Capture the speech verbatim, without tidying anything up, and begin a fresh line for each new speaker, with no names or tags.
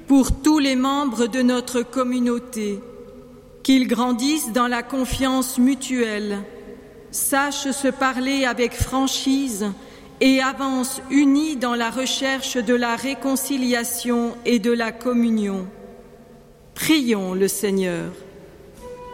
pour tous les membres de notre communauté, qu'ils grandissent dans la confiance mutuelle, sachent se parler avec franchise et avancent unis dans la recherche de la réconciliation et de la communion. Prions le Seigneur.